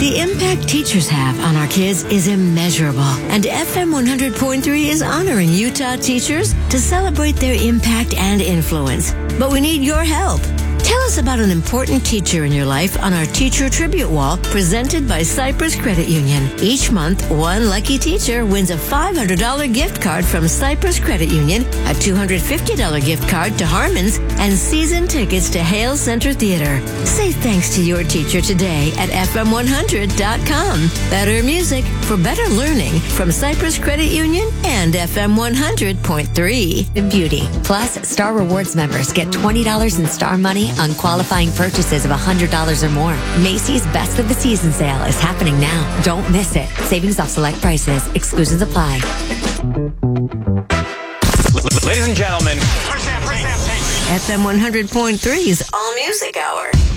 The impact teachers have on our kids is immeasurable, and FM 100.3 is honoring Utah teachers to celebrate their impact and influence. But we need your help. Tell us about an important teacher in your life on our Teacher Tribute Wall presented by Cypress Credit Union. Each month, one lucky teacher wins a $500 gift card from Cypress Credit Union, a $250 gift card to Harmon's, and season tickets to Hale Center Theater. Say thanks to your teacher today at FM100.com. Better music for better learning from Cypress Credit Union and FM 100.3. In beauty. Plus, Star Rewards members get $20 in Star money on qualifying purchases of $100 or more. Macy's Best of the Season sale is happening now. Don't miss it. Savings off select prices. Exclusions apply. Ladies and gentlemen, FM 100.3's All Music Hour.